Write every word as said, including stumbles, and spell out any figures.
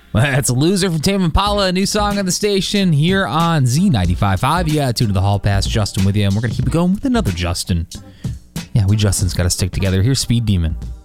That's a Loser from Tame Impala, a new song on the station here on Z ninety-five point five. You got tuned to the Hall Pass. Justin with you, and we're going to keep it going with another Justin. Yeah, we Justins got to stick together. Here's Speed Demon.